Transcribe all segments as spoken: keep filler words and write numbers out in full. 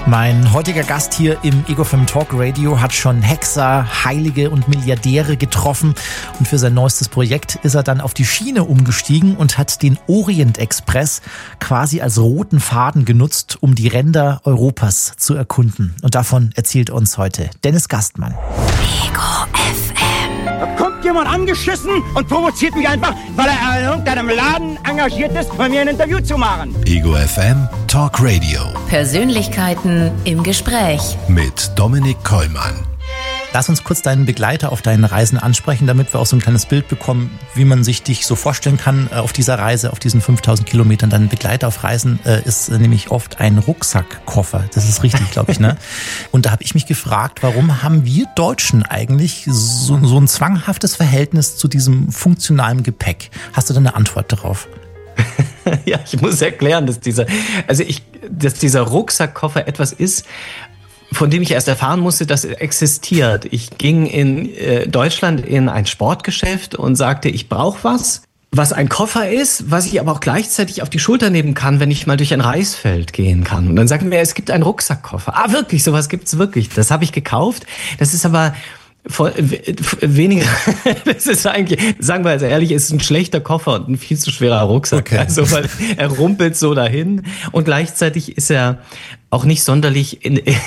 Mein heutiger Gast hier im Ego F M Talk Radio hat schon Hexer, Heilige und Milliardäre getroffen und für sein neuestes Projekt ist er dann auf die Schiene umgestiegen und hat den Orient Express quasi als roten Faden genutzt, um die Ränder Europas zu erkunden. Und davon erzählt uns heute Dennis Gastmann. Ego F M. Da kommt jemand angeschissen und provoziert mich einfach, weil er in irgendeinem Laden engagiert ist, bei mir ein Interview zu machen. Ego F M Talk Radio. Persönlichkeiten im Gespräch. Mit Dominik Kollmann. Lass uns kurz deinen Begleiter auf deinen Reisen ansprechen, damit wir auch so ein kleines Bild bekommen, wie man sich dich so vorstellen kann auf dieser Reise, auf diesen fünftausend Kilometern. Dein Begleiter auf Reisen äh, ist nämlich oft ein Rucksackkoffer. Das ist richtig, glaube ich, ne? Und da habe ich mich gefragt, warum haben wir Deutschen eigentlich so, so ein zwanghaftes Verhältnis zu diesem funktionalen Gepäck? Hast du da eine Antwort darauf? Ja, ich muss erklären, dass dieser, also ich, dass dieser Rucksackkoffer etwas ist, von dem ich erst erfahren musste, dass er existiert. Ich ging in äh, Deutschland in ein Sportgeschäft und sagte, ich brauche was, was ein Koffer ist, was ich aber auch gleichzeitig auf die Schulter nehmen kann, wenn ich mal durch ein Reisfeld gehen kann. Und dann sagten wir, es gibt einen Rucksackkoffer. Ah, wirklich, sowas gibt's wirklich. Das habe ich gekauft. Das ist aber voll, weniger, das ist eigentlich, sagen wir also ehrlich, ist ein schlechter Koffer und ein viel zu schwerer Rucksack. Okay. Also, weil er rumpelt so dahin und gleichzeitig ist er auch nicht sonderlich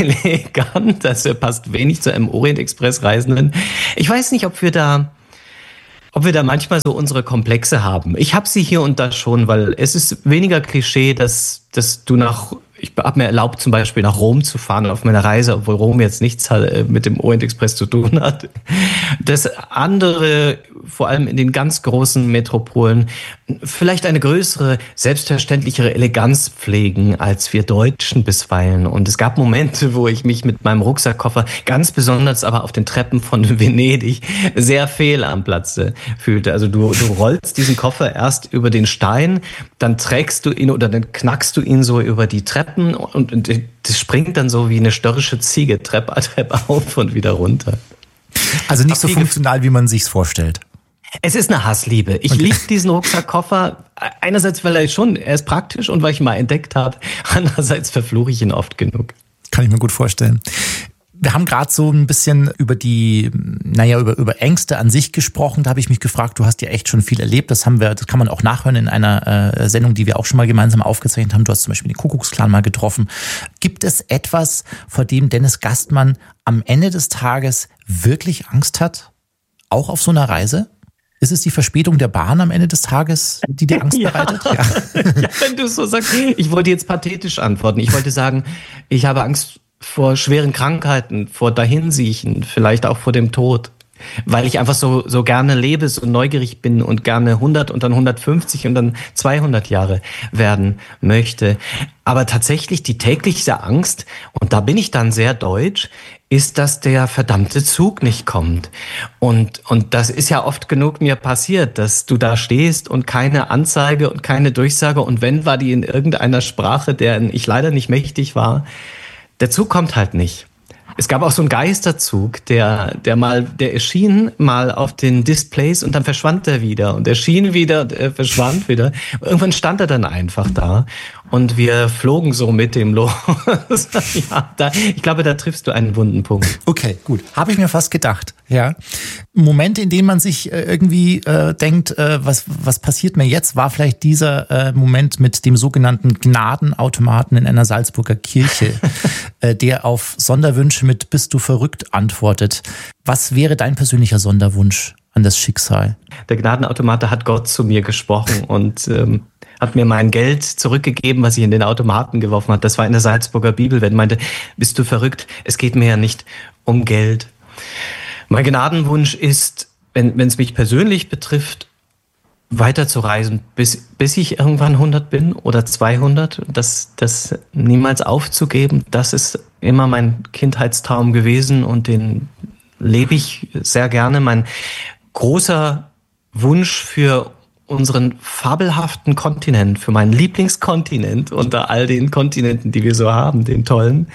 elegant, also er passt wenig zu einem Orient Express Reisenden. Ich weiß nicht, ob wir da, ob wir da manchmal so unsere Komplexe haben. Ich habe sie hier und da schon, weil es ist weniger Klischee, dass, dass du nach, ich habe mir erlaubt, zum Beispiel nach Rom zu fahren auf meiner Reise, obwohl Rom jetzt nichts mit dem Orient Express zu tun hat. Dass andere, vor allem in den ganz großen Metropolen, vielleicht eine größere, selbstverständlichere Eleganz pflegen als wir Deutschen bisweilen. Und es gab Momente, wo ich mich mit meinem Rucksackkoffer, ganz besonders aber auf den Treppen von Venedig, sehr fehl am Platze fühlte. Also du, du rollst diesen Koffer erst über den Stein, dann trägst du ihn oder dann knackst du ihn so über die Treppen und, und das springt dann so wie eine störrische Ziege Treppe, Treppe auf und wieder runter. Also nicht so funktional, wie man sich's vorstellt. Es ist eine Hassliebe. Ich okay. liebe diesen Rucksackkoffer. Einerseits, weil er schon, er ist praktisch und weil ich ihn mal entdeckt habe. Andererseits verfluche ich ihn oft genug. Kann ich mir gut vorstellen. Wir haben gerade so ein bisschen über die, naja, über, über Ängste an sich gesprochen. Da habe ich mich gefragt, du hast ja echt schon viel erlebt. Das haben wir, das kann man auch nachhören in einer äh, Sendung, die wir auch schon mal gemeinsam aufgezeichnet haben. Du hast zum Beispiel den Kuckucksklan mal getroffen. Gibt es etwas, vor dem Dennis Gastmann am Ende des Tages wirklich Angst hat? Auch auf so einer Reise? Ist es die Verspätung der Bahn am Ende des Tages, die dir Angst bereitet? Ja. Ja. Ja, wenn du es so sagst. Ich wollte jetzt pathetisch antworten. Ich wollte sagen, ich habe Angst vor schweren Krankheiten, vor Dahinsiechen, vielleicht auch vor dem Tod. Weil ich einfach so, so gerne lebe, so neugierig bin und gerne hundert und dann hundertfünfzig und dann zweihundert Jahre werden möchte. Aber tatsächlich die tägliche Angst, und da bin ich dann sehr deutsch, ist, dass der verdammte Zug nicht kommt. Und, und das ist ja oft genug mir passiert, dass du da stehst und keine Anzeige und keine Durchsage. Und wenn, war die in irgendeiner Sprache, deren ich leider nicht mächtig war. Der Zug kommt halt nicht. Es gab auch so einen Geisterzug, der, der mal, der erschien mal auf den Displays und dann verschwand er wieder und erschien wieder, er verschwand wieder. Irgendwann stand er dann einfach da und wir flogen so mit dem los. Ja, da, ich glaube, da triffst du einen wunden Punkt. Okay, gut. Habe ich mir fast gedacht. Ja. Momente, in denen man sich irgendwie äh, denkt, äh, was, was passiert mir jetzt, war vielleicht dieser äh, Moment mit dem sogenannten Gnadenautomaten in einer Salzburger Kirche, äh, der auf Sonderwünsche mit "Bist du verrückt?" antwortet. Was wäre dein persönlicher Sonderwunsch an das Schicksal? Der Gnadenautomat hat Gott zu mir gesprochen und ähm, hat mir mein Geld zurückgegeben, was ich in den Automaten geworfen habe. Das war in der Salzburger Bibel, wenn meinte, bist du verrückt? Es geht mir ja nicht um Geld. Mein Gnadenwunsch ist, wenn wenn es mich persönlich betrifft, weiterzureisen, bis bis ich irgendwann hundert bin oder zweihundert, das das niemals aufzugeben. Das ist immer mein Kindheitstraum gewesen und den lebe ich sehr gerne. Mein großer Wunsch für unseren fabelhaften Kontinent, für meinen Lieblingskontinent unter all den Kontinenten, die wir so haben, den tollen,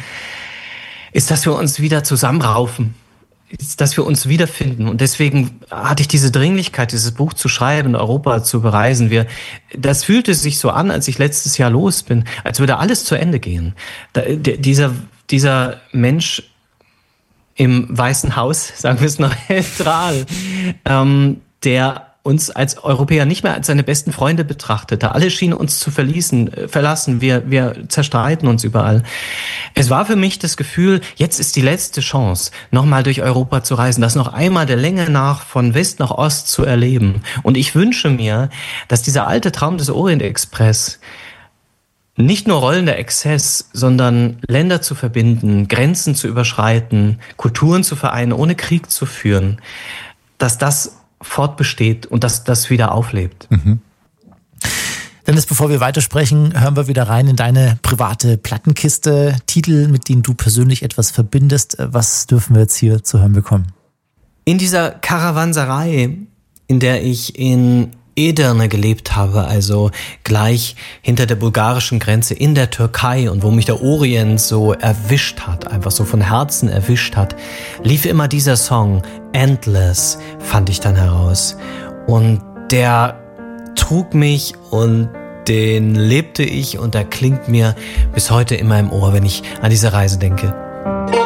ist, dass wir uns wieder zusammenraufen. Ist, dass wir uns wiederfinden. Und deswegen hatte ich diese Dringlichkeit, dieses Buch zu schreiben, Europa zu bereisen. Wir, das fühlte sich so an, als ich letztes Jahr los bin, als würde alles zu Ende gehen. Da, der, dieser dieser Mensch im Weißen Haus, sagen wir es noch neutral, ähm, der uns als Europäer nicht mehr als seine besten Freunde betrachtete. Alle schienen uns zu verließen, äh, verlassen. Wir, wir zerstreiten uns überall. Es war für mich das Gefühl, jetzt ist die letzte Chance, nochmal durch Europa zu reisen, das noch einmal der Länge nach von West nach Ost zu erleben. Und ich wünsche mir, dass dieser alte Traum des Orient-Express nicht nur rollender Exzess, sondern Länder zu verbinden, Grenzen zu überschreiten, Kulturen zu vereinen, ohne Krieg zu führen, dass das fortbesteht und dass das wieder auflebt. Mhm. Dennis, bevor wir weitersprechen, hören wir wieder rein in deine private Plattenkiste. Titel, mit denen du persönlich etwas verbindest. Was dürfen wir jetzt hier zu hören bekommen? In dieser Karawanserei, in der ich in Edirne gelebt habe, also gleich hinter der bulgarischen Grenze in der Türkei und wo mich der Orient so erwischt hat, einfach so von Herzen erwischt hat, lief immer dieser Song Endless, fand ich dann heraus. Und der trug mich und den lebte ich und der klingt mir bis heute immer im Ohr, wenn ich an diese Reise denke.